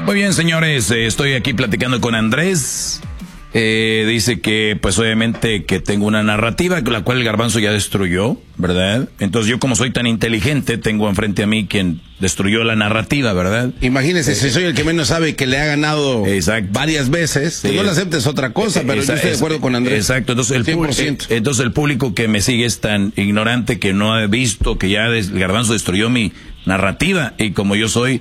Muy bien, señores, estoy aquí platicando con Andrés. Dice que, pues obviamente, que tengo una narrativa, la cual el Garbanzo ya destruyó, ¿verdad? Entonces yo, como soy tan inteligente, tengo enfrente a mí quien destruyó la narrativa, ¿verdad? Imagínese, si soy el que menos sabe que le ha ganado varias veces, sí, no lo aceptes otra cosa, pero yo estoy de acuerdo con Andrés. Exacto, entonces el público que me sigue es tan ignorante que no ha visto que ya el Garbanzo destruyó mi narrativa, y como yo soy